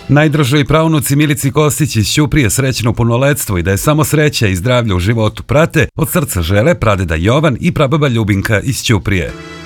Najdražoj praunuci Milici Kostić iz Ćuprije srećno punoletstvo i da je samo sreća i zdravlje u životu prate, od srca žele pradeda Jovan i prababa Ljubinka iz Ćuprije.